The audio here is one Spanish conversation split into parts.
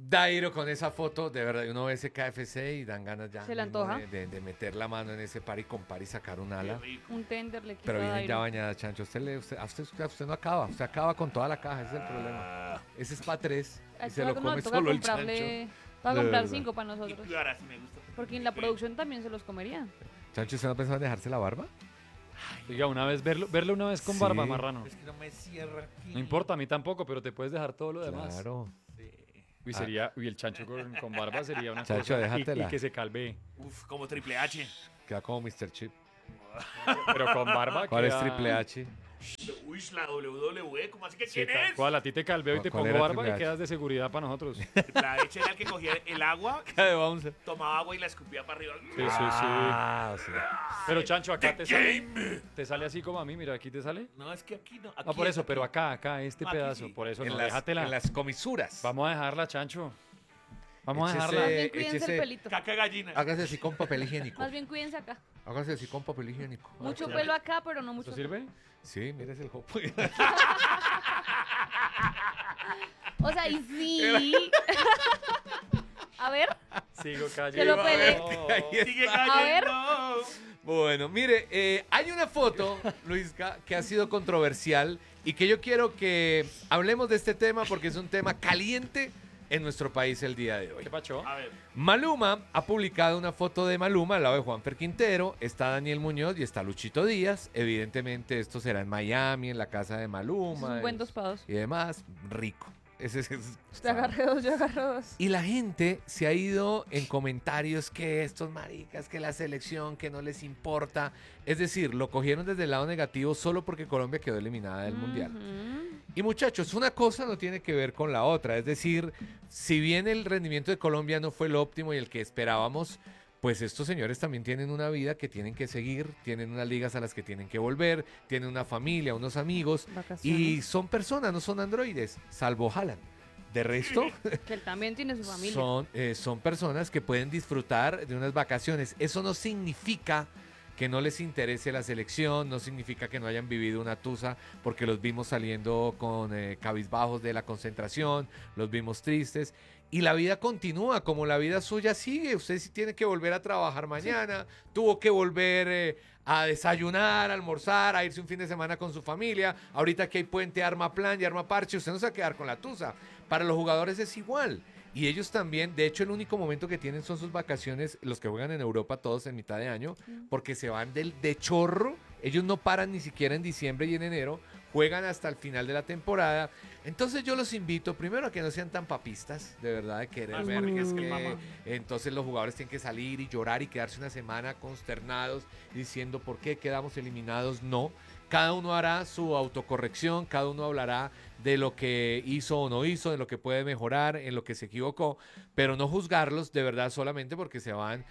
Dairo con esa foto, de verdad, uno ve ese KFC y dan ganas ya ¿Se le mismo antoja? de meter la mano en ese par y compar y sacar un ala. Un tender le quita Pero a viene ya Dairo. bañada, Chancho. Usted no acaba, usted acaba con toda la caja, ese es el problema. Ese es para 3 y se lo come toca solo el Chancho. comprarle, va a De comprar verdad. 5 para nosotros. Y ahora sí me gusta. Porque en la producción también se los comería. Chancho, ¿usted no pensaba en dejarse la barba? Oiga, una vez verlo una vez con Sí. barba, marrano. Es que no me cierra aquí. No importa, a mí tampoco, pero te puedes dejar todo lo demás. Claro. Uy, el chancho con barba sería una Chancho, cosa. déjatela. Y que se calve. Uf, como Triple H. Queda como Mr. Chip. Pero con barba. ¿Cuál es queda- Triple H? Uy, la WWE, ¿cómo así que Sí, quién tal es? cual, a ti te calveo y te ¿Cuál pongo era barba Triple y H? quedas de seguridad para nosotros. Triple H era el que cogía el agua, de Bouncer. tomaba agua y la escupía para arriba. Sí, sí, sí. Ah, sí. Pero Chancho, acá te sale así como a mí, mira, aquí te sale. No, es que aquí no. Ah, por eso, pero acá, este Aquí pedazo, sí. por eso, En no, las, déjatela. en las comisuras. Vamos a dejarla, Chancho. Vamos a Échese- dejarla. Más bien cuídense échese- el pelito. Caca gallina. Hágase así con papel higiénico. Más bien cuídense acá. Hágase así con papel higiénico. Mucho pelo acá, pero no mucho ¿Eso acá. sirve? Sí, mire el jopo. O sea, y sí. A ver, Sigo que cayendo. lo pele. Sigue A ver. cayendo. Bueno, mire, hay una foto, Luisca, que ha sido controversial y que yo quiero que hablemos de este tema porque es un tema caliente en nuestro país el día de hoy. ¿Qué pacho? A ver. Maluma ha publicado una foto de Maluma al lado de Juanfer Quintero, está Daniel Muñoz y está Luchito Díaz. Evidentemente esto será en Miami, en la casa de Es Maluma un buen dos para dos. y demás. Rico. Ese es. Te agarré dos, yo agarré dos. Y la gente se ha ido en comentarios que estos maricas, que la selección, que no les importa. Es decir, lo cogieron desde el lado negativo solo porque Colombia quedó eliminada del Mundial. Ujú. Y muchachos, una cosa no tiene que ver con la otra. Es decir, si bien el rendimiento de Colombia no fue el óptimo y el que esperábamos, pues estos señores también tienen una vida que tienen que seguir, tienen unas ligas a las que tienen que volver, tienen una familia, unos amigos Vacaciones. y son personas, no son androides, salvo Haaland. De resto, Que él también tiene su familia. son personas que pueden disfrutar de unas vacaciones. Eso no significa que no les interese la selección, no significa que no hayan vivido una tusa, porque los vimos saliendo con cabizbajos de la concentración, los vimos tristes. Y la vida continúa, como la vida suya sigue. Usted sí tiene que volver a trabajar mañana, tuvo que volver a desayunar, a almorzar, a irse un fin de semana con su familia. Ahorita que hay puente, arma plan y arma parche, usted no se va a quedar con la tusa. Para los jugadores es igual. Y ellos también, de hecho, el único momento que tienen son sus vacaciones, los que juegan en Europa todos en mitad de año, porque se van de chorro. Ellos no paran ni siquiera en diciembre y en enero, juegan hasta el final de la temporada. Entonces yo los invito primero a que no sean tan papistas, de verdad, de querer Más ver porque es que que mamá. entonces los jugadores tienen que salir y llorar y quedarse una semana consternados diciendo por qué quedamos eliminados. No, cada uno hará su autocorrección, cada uno hablará de lo que hizo o no hizo, de lo que puede mejorar, en lo que se equivocó, pero no juzgarlos de verdad solamente porque se van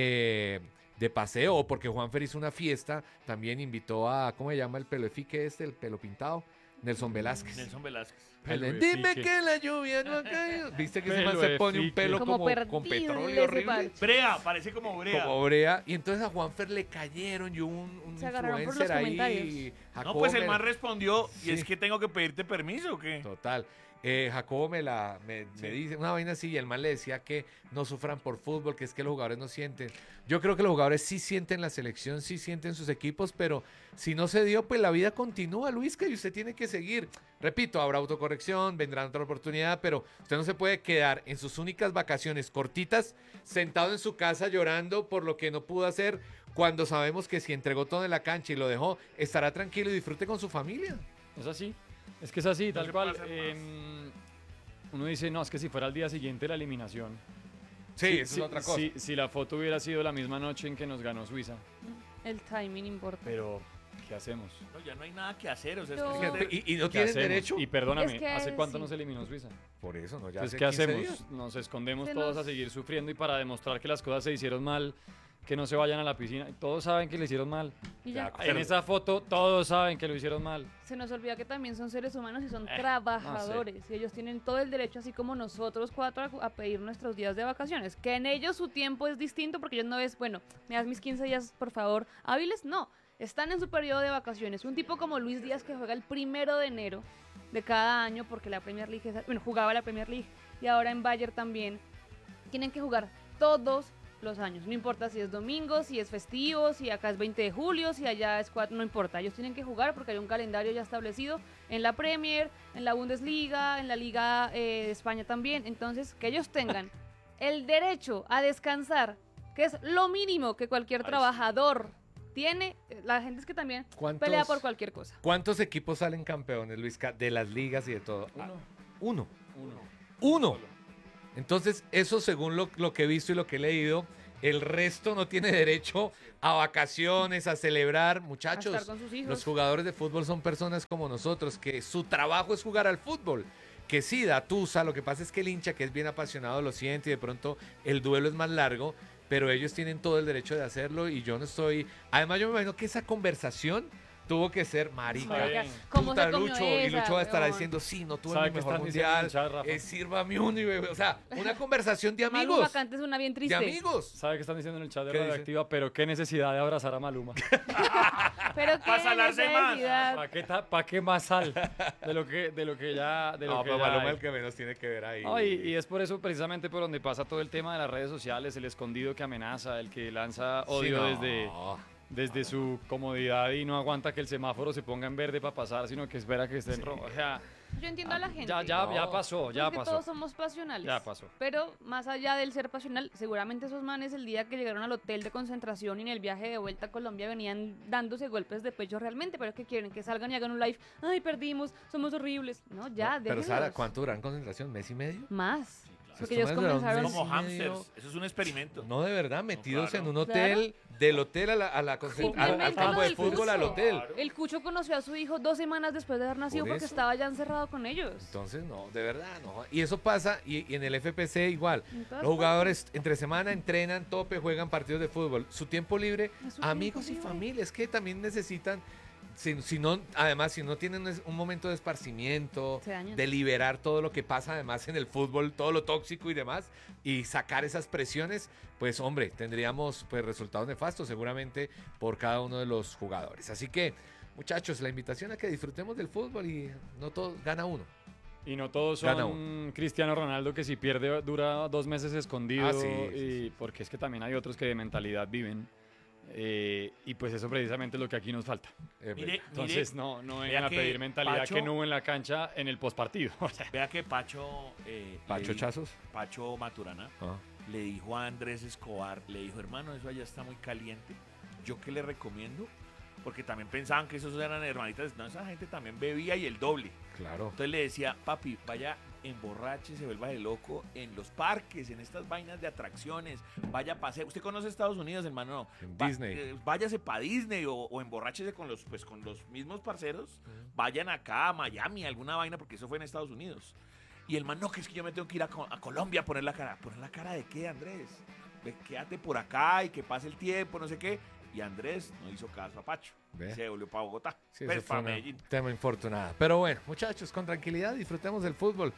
de paseo o porque Juanfer hizo una fiesta, también invitó a, ¿cómo se llama el pelo efique este, el pelo pintado? Nelson Velázquez. Nelson Velázquez. El de, Pelo dime efique. que la lluvia no ha caído. ¿Viste que ese Pelo man se pone un efique. pelo Como como perdido con en petróleo ese horrible? parche. Brea, parece como Brea. Como brea. Y entonces a Juanfer le cayeron y hubo un Se agarraron por influencer los ahí. comentarios. No, Jacobo pues el me- man respondió, Sí. y es que tengo que pedirte permiso, ¿o qué? Total. Jacobo me dice una vaina así y el man le decía que no sufran por fútbol, que es que los jugadores no sienten. Yo creo que los jugadores sí sienten la selección, sí sienten sus equipos, pero si no se dio, pues la vida continúa, Luisca, y usted tiene que seguir. Repito, habrá autocorrección, vendrá otra oportunidad, pero usted no se puede quedar en sus únicas vacaciones cortitas, sentado en su casa llorando por lo que no pudo hacer, cuando sabemos que si entregó todo en la cancha y lo dejó, estará tranquilo y disfrute con su familia. Es así. Es que es así, tal se cual. puede hacer más. Uno dice, no, es que si fuera el día siguiente la eliminación. Sí, eso es otra cosa. Si la foto hubiera sido la misma noche en que nos ganó Suiza. El timing importa. Pero, ¿qué hacemos? No, ya no hay nada que hacer, o sea, es No. que es que- Y no ¿Qué tienen hacemos? derecho. Y perdóname, Es que ¿hace cuánto sí. nos eliminó Suiza? Por eso, ¿no? Ya Entonces, hace ¿qué 15 hacemos? días. Nos escondemos Se todos nos- a seguir sufriendo y para demostrar que las cosas se hicieron mal, que no se vayan a la piscina. Todos saben que le hicieron mal. Y ya, Ya, En esa foto todos saben que lo hicieron mal. se nos olvida que también son seres humanos y son no trabajadores. Y ellos tienen todo el derecho, así como nosotros cuatro, a pedir nuestros días de vacaciones. Que en ellos su tiempo es distinto porque ellos no es, bueno, me das mis 15 días, por favor, hábiles. No, están en su periodo de vacaciones. Un tipo como Luis Díaz que juega el 1 de enero de cada año porque la Premier League, jugaba la Premier League y ahora en Bayern también, tienen que jugar todos los años. No importa si es domingo, si es festivo, si acá es 20 de julio, si allá es 4, no importa. Ellos tienen que jugar porque hay un calendario ya establecido en la Premier, en la Bundesliga, en la Liga de España también. Entonces, que ellos tengan el derecho a descansar, que es lo mínimo que cualquier trabajador tiene. La gente es que también pelea por cualquier cosa. ¿Cuántos equipos salen campeones, Luisca, de las ligas y de todo? Uno. Uno. Entonces, eso según lo que he visto y lo que he leído, el resto no tiene derecho a vacaciones, a celebrar. Muchachos, A estar con sus hijos. los jugadores de fútbol son personas como nosotros, que su trabajo es jugar al fútbol. Que sí, da tusa, lo que pasa es que el hincha que es bien apasionado lo siente y de pronto el duelo es más largo, pero ellos tienen todo el derecho de hacerlo y yo no estoy... Además, yo me imagino que esa conversación tuvo que ser marica. Marica, ¿cómo Puta, se comió Lucho, y esa, Lucho va a estar weón? diciendo, sí, no tuve ¿Sabe mi qué mejor están diciendo en mundial, el chat, Rafa? sírvame uno, o sea, una conversación de amigos. Maluma Cante es una bien De triste. amigos. ¿Sabe qué están diciendo en el chat de ¿Qué dice? Radioactiva? Pero qué necesidad de abrazar a Maluma. Pero qué Para salarse más. necesidad. ¿Para qué más sal? De lo que ya... De lo No, que pero ya Maluma hay. es el que menos tiene que ver ahí. No, y es por eso precisamente por donde pasa todo el tema de las redes sociales, el escondido que amenaza, el que lanza Sí, odio no. desde su comodidad y no aguanta que el semáforo se ponga en verde para pasar, sino que espera que esté en rojo. O sea, Yo entiendo a la gente. ya No. pasó, Pues ya es que pasó. todos somos pasionales. Ya pasó. Pero más allá del ser pasional, seguramente esos manes el día que llegaron al hotel de concentración y en el viaje de vuelta a Colombia venían dándose golpes de pecho realmente, pero que quieren que salgan y hagan un live. Ay, perdimos, somos horribles. No, ya, Pero déjenlos. Sara, ¿cuánto duran concentración? ¿Mes y medio? Más. Porque Estos ellos manes duraron comenzaron... mes Como y medio. hamsters. Eso es un experimento. No, de verdad, metidos claro. en un hotel, del hotel al Simplemente campo lo de del fútbol, al Cucho. hotel. El Cucho conoció a su hijo 2 semanas después de haber nacido Por porque eso. estaba ya encerrado con ellos. Entonces, no, de verdad, no. Y eso pasa, y en el FPC igual. En todas Los jugadores entre semana entrenan, tope, juegan partidos de fútbol. Su tiempo libre, Es su amigos y tiempo libre. familias que también necesitan, si no, además, si no tienen un momento de esparcimiento, Se dañan. de liberar todo lo que pasa además en el fútbol, todo lo tóxico y demás, y sacar esas presiones, pues hombre, tendríamos pues resultados nefastos seguramente por cada uno de los jugadores. Así que, muchachos, la invitación a que disfrutemos del fútbol y no todo, gana uno. Y no todos Gana son Cristiano Ronaldo que si pierde dura 2 meses escondido. Ah, sí. Porque es que también hay otros que de mentalidad viven. Y pues eso precisamente es lo que aquí nos falta. Mire, Entonces no vea vengan a que pedir mentalidad Pacho- que no hubo en la cancha en el postpartido. O sea, Vea que Pacho... Pacho Chazos. Pacho Maturana Ah. le dijo a Andrés Escobar, le dijo, hermano, eso allá está muy caliente. ¿Yo qué le recomiendo? Porque también pensaban que esos eran hermanitas. No, esa gente también bebía y el doble. Claro. Entonces le decía, papi, vaya, emborrache, se vuelva de loco en los parques, en estas vainas de atracciones. Vaya, pase. ¿Usted conoce Estados Unidos, hermano? No. En Disney. Váyase para Disney o emborráchese con los mismos parceros. Vayan acá a Miami, alguna vaina, porque eso fue en Estados Unidos. Y el man, no, que es que yo me tengo que ir a Colombia a poner la cara. ¿Poner la cara de qué, Andrés? Ve, quédate por acá y que pase el tiempo, no sé qué. Y Andrés no hizo caso a Pacho. Ve. Se volvió para Bogotá. Sí, Pues, eso fue pa' una Medellín. tema infortunada. Pero bueno, muchachos, con tranquilidad disfrutemos del fútbol.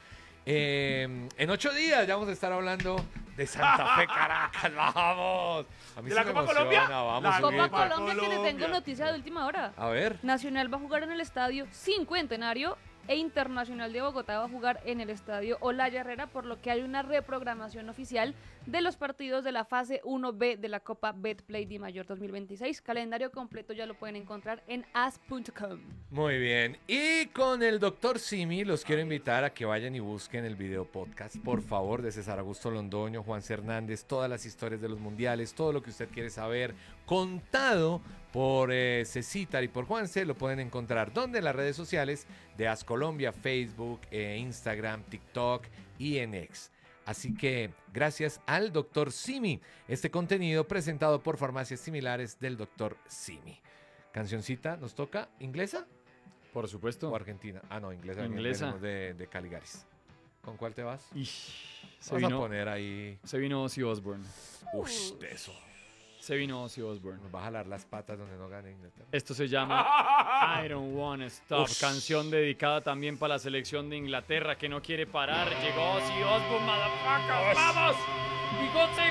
En 8 días ya vamos a estar hablando de Santa Fe, Caracas. ¡Vamos! A mí ¿De sí la me Copa Colombia? emociona, vamos, La Huguito. Copa Colombia, que le tengo Colombia. noticia de última hora. A ver. Nacional va a jugar en el estadio Cincuentenario e Internacional de Bogotá va a jugar en el estadio Olaya Herrera, por lo que hay una reprogramación oficial de los partidos de la fase 1B de la Copa Betplay Di Mayor 2026. Calendario completo ya lo pueden encontrar en as.com. Muy bien. Y con el doctor Simi los quiero invitar a que vayan y busquen el video podcast, por favor, de César Augusto Londoño, Juan Hernández, todas las historias de los mundiales, todo lo que usted quiere saber, contado por Cecitar y por Juanse, lo pueden encontrar donde en las redes sociales de As Colombia, Facebook, Instagram, TikTok y en X. Así que gracias al Dr. Simi, este contenido presentado por Farmacias Similares del Dr. Simi. Cancioncita, ¿nos toca? ¿Inglesa por supuesto. o argentina? Ah, no, inglesa. Inglesa. Venimos de Caligaris. ¿Con cuál te vas? Se Vamos a vino, poner ahí... se vino Ozzy Osbourne. Ush, de eso. Se vino Ozzy Osbourne. Nos va a jalar las patas donde no gane Inglaterra. Esto se llama I Don't Wanna Stop, Ush. canción dedicada también para la selección de Inglaterra que no quiere parar. Llegó Ozzy Osbourne, motherfuckers, ¡vamos! ¡Bigote!